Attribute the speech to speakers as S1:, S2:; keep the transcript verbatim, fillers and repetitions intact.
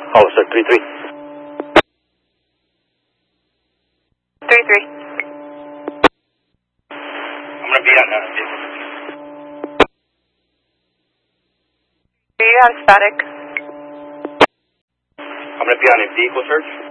S1: Officer three three.
S2: three three.
S1: I'm going to be on uh, vehicle search.
S2: Are you on static?
S1: I'm going to be on a vehicle search.